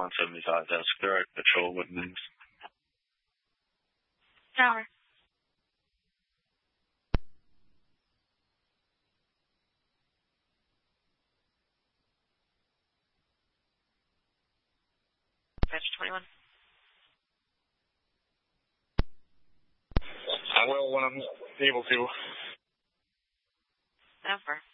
175, that's correct. Patrol Woodlands. Tower. Fetch 21. I will when I'm able to. Over.